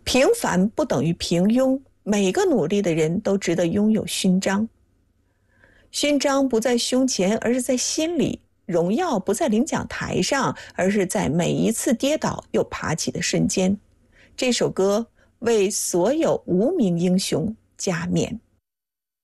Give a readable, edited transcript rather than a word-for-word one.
平凡不等于平庸，每个努力的人都值得拥有勋章。勋章不在胸前，而是在心里；荣耀不在领奖台上，而是在每一次跌倒又爬起的瞬间。这首歌为所有无名英雄加冕。